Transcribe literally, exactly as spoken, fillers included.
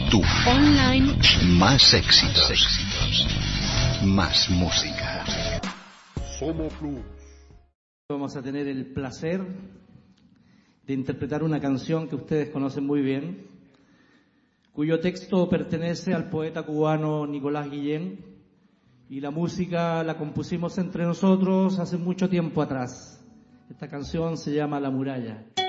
Tú. Online. Más éxitos. Más música. Somo Plus. Vamos a tener el placer de interpretar una canción que ustedes conocen muy bien, cuyo texto pertenece al poeta cubano Nicolás Guillén, y la música la compusimos entre nosotros hace mucho tiempo atrás. Esta canción se llama La Muralla.